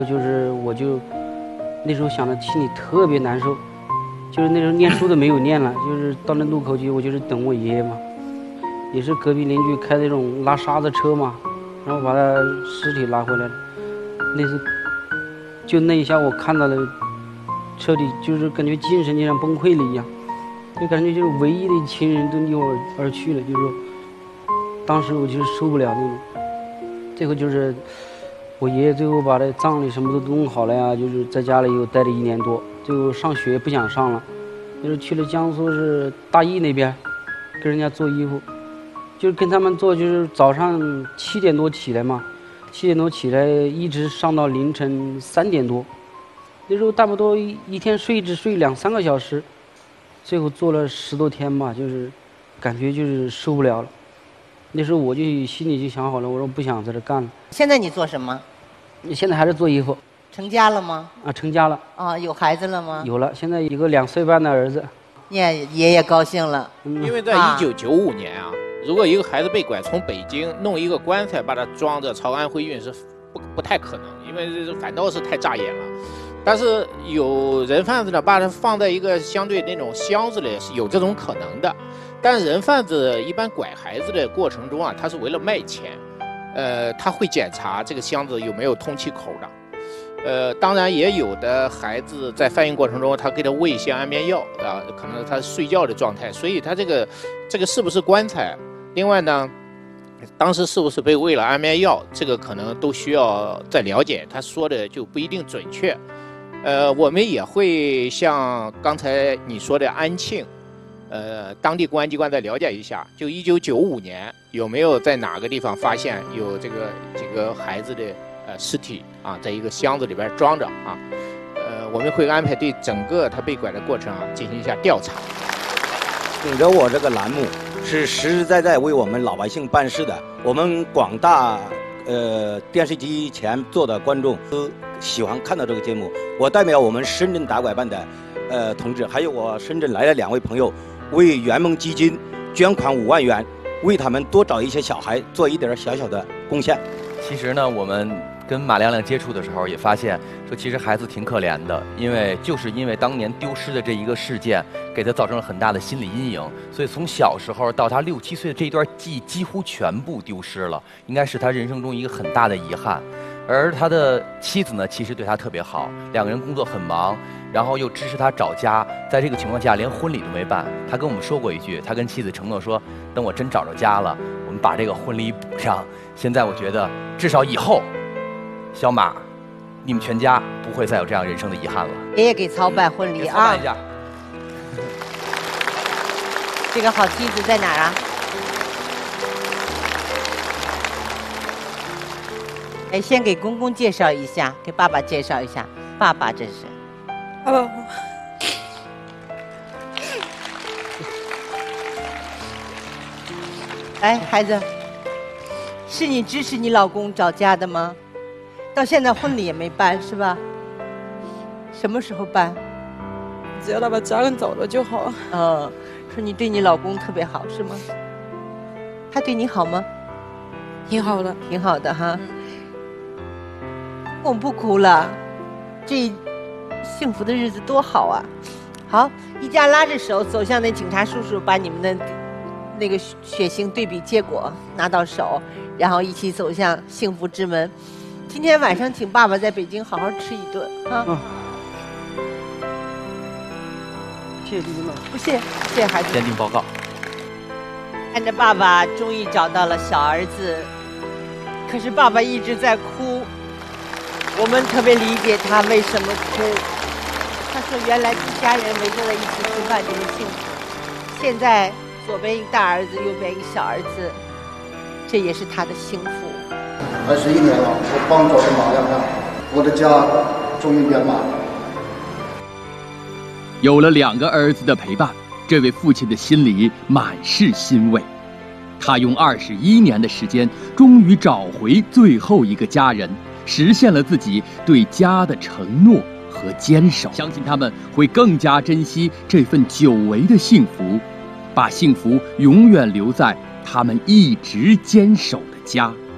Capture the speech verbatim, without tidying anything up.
就是我就那时候想的心里特别难受，就是那时候念书都没有念了，就是到那路口去，我就是等我爷爷嘛，也是隔壁邻居开那种拉沙子车嘛，然后把他尸体拉回来了。那次就那一下我看到了，彻底就是感觉精神就像崩溃了一样，就感觉就是唯一的亲人都离我而去了，就是说当时我就是受不了那种。最后就是我爷爷最后把这葬礼什么都弄好了呀，就是在家里又待了一年多，最后上学不想上了，就是去了江苏是大邑那边跟人家做衣服，就是跟他们做，就是早上七点多起来嘛，七点多起来一直上到凌晨三点多，那时候差不多一天睡只睡两三个小时，最后做了十多天吧，就是感觉就是受不了了。那时候我就心里就想好了，我说不想在这干了。 现在你做什么？ 你现在还是做衣服。 成家了吗？ 啊，成家了。 啊，有孩子了吗？ 有了，现在有个两岁半的儿子。 爷爷爷高兴了。 嗯、因为在一九九五年啊，如果一个孩子被拐，从北京弄一个棺材把他装着朝安徽运是不不太可能，因为反倒是太扎眼了。但是有人贩子呢，把它放在一个相对那种箱子里，是有这种可能的。但人贩子一般拐孩子的过程中啊，他是为了卖钱，呃，他会检查这个箱子有没有通气口的。呃，当然也有的孩子在贩运过程中，他给他喂一些安眠药啊，可能他睡觉的状态，所以他这个这个是不是棺材？另外呢，当时是不是被喂了安眠药，这个可能都需要再了解，他说的就不一定准确。呃，我们也会像刚才你说的安庆，呃，当地公安机关再了解一下，就一九九五年有没有在哪个地方发现有这个这个孩子的呃尸体啊，在一个箱子里边装着啊，呃，我们会安排对整个他被拐的过程啊进行一下调查。 顶着我这个栏目是实实在在为我们老百姓办事的，我们广大呃电视机前坐的观众都喜欢看到这个节目。我代表我们深圳打拐办的呃同志，还有我深圳来的两位朋友，为圆梦基金捐款五万元，为他们多找一些小孩做一点小小的贡献。 其实呢，我们跟马亮亮接触的时候也发现，说其实孩子挺可怜的，因为就是因为当年丢失的这一个事件，给他造成了很大的心理阴影，所以从小时候到他六七岁的这一段记忆几乎全部丢失了，应该是他人生中一个很大的遗憾。而他的妻子呢，其实对他特别好，两个人工作很忙，然后又支持他找家，在这个情况下连婚礼都没办。他跟我们说过一句，他跟妻子承诺说，等我真找着家了，我们把这个婚礼补上。现在我觉得至少以后小马你们全家不会再有这样人生的遗憾了。 爷爷给操办婚礼啊， 一下这个好妻子在哪儿啊？哎，先给公公介绍一下，给爸爸介绍一下。爸爸这是。 爸爸。 哎，孩子，是你支持你老公找家的吗？到现在婚礼也没办是吧？什么时候办？ 只要他把家人找了就好。 嗯，说你对你老公特别好是吗？他对你好吗？ 挺好的， 挺好的哈。嗯，我不哭了，这幸福的日子多好啊！好，一家拉着手走向那警察叔叔，把你们的那个血型对比结果拿到手，然后一起走向幸福之门。今天晚上请爸爸在北京好好吃一顿啊！嗯， 谢谢弟弟们， 不谢，谢谢孩子。 鉴定报告。 看着爸爸终于找到了小儿子，可是爸爸一直在哭。我们特别理解他为什么哭。他说原来一家人围坐在一起吃饭就是幸福，现在左边一个大儿子，右边一个小儿子，这也是他的幸福。 二十一年了，我帮着是马亮亮，我的家终于圆满了。 有了两个儿子的陪伴，这位父亲的心里满是欣慰。他用二十一年的时间，终于找回最后一个家人，实现了自己对家的承诺和坚守。相信他们会更加珍惜这份久违的幸福，把幸福永远留在他们一直坚守的家。